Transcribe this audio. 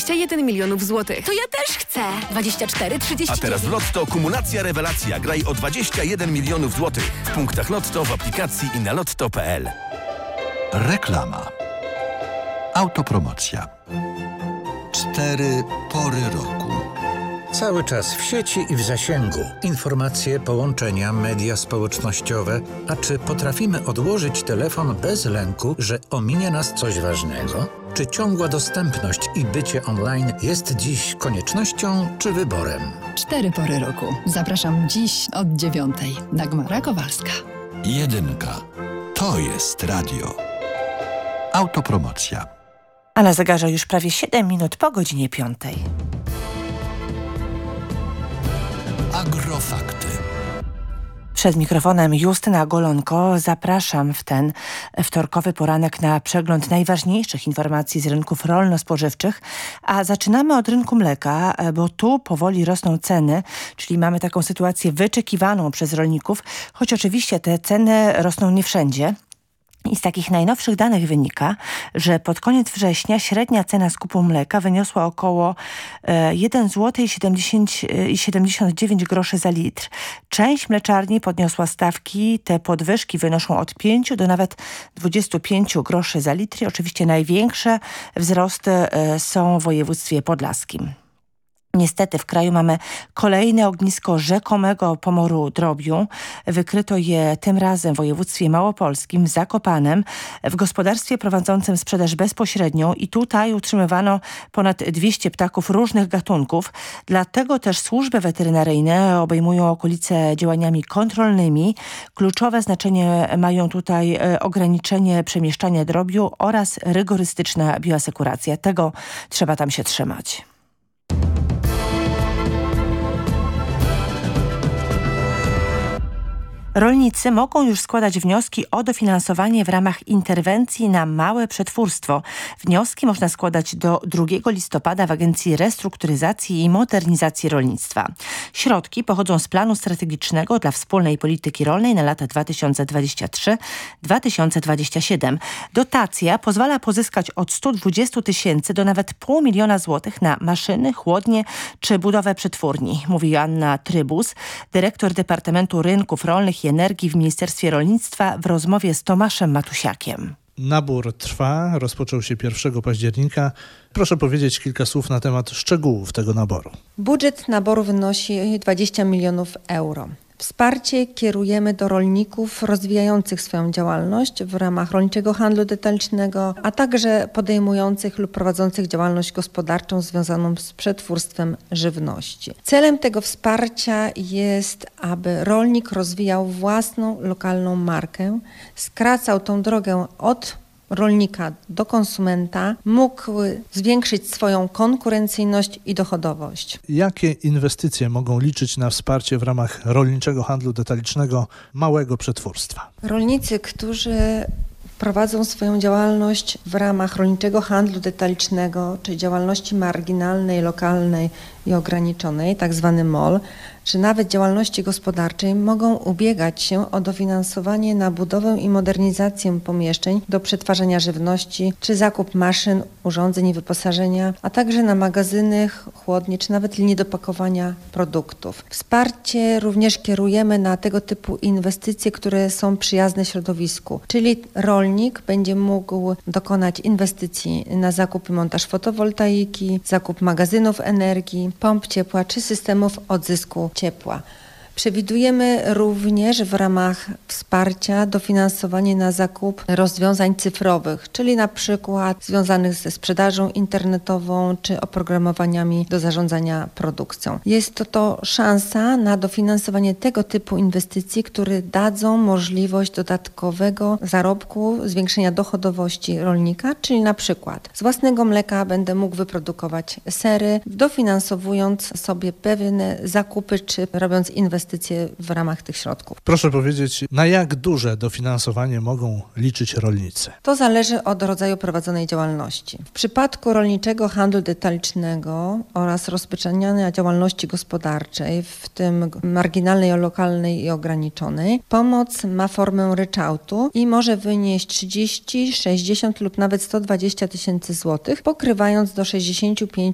21 milionów złotych. To ja też chcę! 24, 30. A teraz w Lotto kumulacja rewelacja. Graj o 21 milionów złotych. W punktach Lotto, w aplikacji i na lotto.pl. Reklama. Autopromocja. 4 pory roku. Cały czas w sieci i w zasięgu. Informacje, połączenia, media społecznościowe. A czy potrafimy odłożyć telefon bez lęku, że ominie nas coś ważnego? Czy ciągła dostępność i bycie online jest dziś koniecznością czy wyborem? 4 pory roku. Zapraszam dziś od 9:00. Dagmara Kowalska. 1. To jest radio. Autopromocja. A na zegarze już prawie 7 minut po godzinie 5. Agrofakty. Przed mikrofonem Justyna Golonko. Zapraszam w ten wtorkowy poranek na przegląd najważniejszych informacji z rynków rolno-spożywczych. A zaczynamy od rynku mleka, bo tu powoli rosną ceny, czyli mamy taką sytuację wyczekiwaną przez rolników, choć oczywiście te ceny rosną nie wszędzie. I z takich najnowszych danych wynika, że pod koniec września średnia cena skupu mleka wyniosła około 1 zł i 79 groszy za litr. Część mleczarni podniosła stawki. Te podwyżki wynoszą od 5 do nawet 25 groszy za litr. I oczywiście największe wzrosty są w województwie podlaskim. Niestety w kraju mamy kolejne ognisko rzekomego pomoru drobiu. Wykryto je tym razem w województwie małopolskim, w Zakopanem, w gospodarstwie prowadzącym sprzedaż bezpośrednią i tutaj utrzymywano ponad 200 ptaków różnych gatunków. Dlatego też służby weterynaryjne obejmują okolice działaniami kontrolnymi. Kluczowe znaczenie mają tutaj ograniczenie przemieszczania drobiu oraz rygorystyczna bioasekuracja. Tego trzeba tam się trzymać. Rolnicy mogą już składać wnioski o dofinansowanie w ramach interwencji na małe przetwórstwo. Wnioski można składać do 2 listopada w Agencji Restrukturyzacji i Modernizacji Rolnictwa. Środki pochodzą z planu strategicznego dla wspólnej polityki rolnej na lata 2023-2027. Dotacja pozwala pozyskać od 120 000 do nawet 500 000 złotych na maszyny, chłodnie czy budowę przetwórni, mówi Joanna Trybus, dyrektor Departamentu Rynków Rolnych i Energii w Ministerstwie Rolnictwa w rozmowie z Tomaszem Matusiakiem. Nabór trwa, rozpoczął się 1 października. Proszę powiedzieć kilka słów na temat szczegółów tego naboru. Budżet naboru wynosi 20 milionów euro. Wsparcie kierujemy do rolników rozwijających swoją działalność w ramach rolniczego handlu detalicznego, a także podejmujących lub prowadzących działalność gospodarczą związaną z przetwórstwem żywności. Celem tego wsparcia jest, aby rolnik rozwijał własną lokalną markę, skracał tą drogę od rolnika do konsumenta, mógł zwiększyć swoją konkurencyjność i dochodowość. Jakie inwestycje mogą liczyć na wsparcie w ramach rolniczego handlu detalicznego małego przetwórstwa? Rolnicy, którzy prowadzą swoją działalność w ramach rolniczego handlu detalicznego, czy działalności marginalnej, lokalnej i ograniczonej, tak zwany MOL, czy nawet działalności gospodarczej, mogą ubiegać się o dofinansowanie na budowę i modernizację pomieszczeń do przetwarzania żywności, czy zakup maszyn, urządzeń i wyposażenia, a także na magazyny, chłodnie, czy nawet linie do pakowania produktów. Wsparcie również kierujemy na tego typu inwestycje, które są przyjazne środowisku, czyli rolnik będzie mógł dokonać inwestycji na zakup i montaż fotowoltaiki, zakup magazynów energii, pomp ciepła czy systemów odzysku ciepła. Przewidujemy również w ramach wsparcia dofinansowanie na zakup rozwiązań cyfrowych, czyli na przykład związanych ze sprzedażą internetową czy oprogramowaniami do zarządzania produkcją. Jest to szansa na dofinansowanie tego typu inwestycji, które dadzą możliwość dodatkowego zarobku, zwiększenia dochodowości rolnika, czyli na przykład z własnego mleka będę mógł wyprodukować sery, dofinansowując sobie pewne zakupy czy robiąc inwestycje w ramach tych środków. Proszę powiedzieć, na jak duże dofinansowanie mogą liczyć rolnicy? To zależy od rodzaju prowadzonej działalności. W przypadku rolniczego handlu detalicznego oraz rozpoczynania działalności gospodarczej, w tym marginalnej, lokalnej i ograniczonej, pomoc ma formę ryczałtu i może wynieść 30, 60 lub nawet 120 000 złotych, pokrywając do 65%